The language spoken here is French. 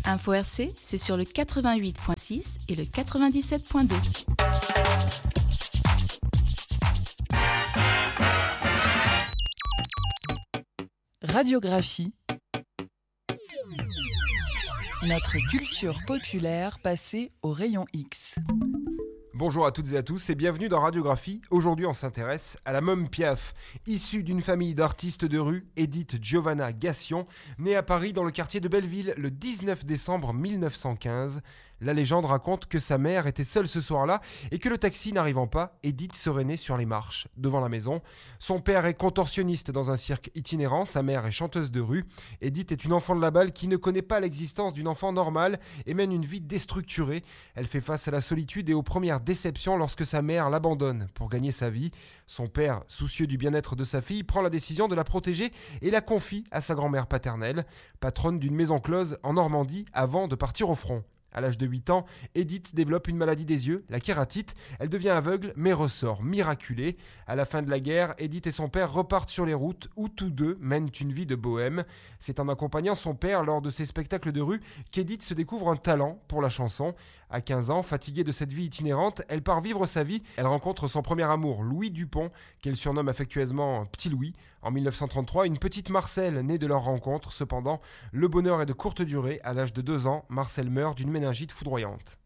Info RC, c'est sur le 88.6 et le 97.2. Radiographie. Notre culture populaire passée au rayon X. Bonjour à toutes et à tous et bienvenue dans Radiographie. Aujourd'hui on s'intéresse à la Mom Piaf. Issue d'une famille d'artistes de rue, Edith Giovanna Gassion, née à Paris dans le quartier de Belleville le 19 décembre 1915. La légende raconte que sa mère était seule ce soir-là et que le taxi n'arrivant pas, Edith serait née sur les marches, devant la maison. Son père est contorsionniste dans un cirque itinérant, sa mère est chanteuse de rue. Edith est une enfant de la balle qui ne connaît pas l'existence d'une enfant normale et mène une vie déstructurée. Elle fait face à la solitude et aux premières déceptions lorsque sa mère l'abandonne pour gagner sa vie. Son père, soucieux du bien-être de sa fille, prend la décision de la protéger et la confie à sa grand-mère paternelle, patronne d'une maison close en Normandie avant de partir au front. À l'âge de 8 ans, Edith développe une maladie des yeux, la kératite. Elle devient aveugle mais ressort miraculée. À la fin de la guerre, Edith et son père repartent sur les routes où tous deux mènent une vie de bohème. C'est en accompagnant son père lors de ses spectacles de rue qu'Edith se découvre un talent pour la chanson. À 15 ans, fatiguée de cette vie itinérante, elle part vivre sa vie. Elle rencontre son premier amour, Louis Dupont, qu'elle surnomme affectueusement Petit Louis. En 1933, une petite Marcelle naît de leur rencontre. Cependant, le bonheur est de courte durée. À l'âge de 2 ans, Marcelle meurt d'une méningite foudroyante.